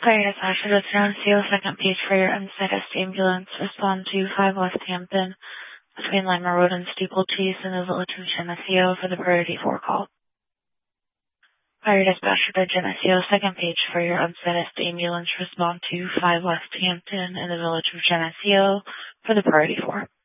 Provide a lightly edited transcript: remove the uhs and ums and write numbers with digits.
Fire dispatcher to Geneseo, second page for your unstatused ambulance. Respond to 5 West Hampton between Lima Road and Steeplechase in the village of Geneseo for the priority 4 call. Fire dispatcher to Geneseo, second page for your unstatused ambulance. Respond to 5 West Hampton in the village of Geneseo for the priority 4.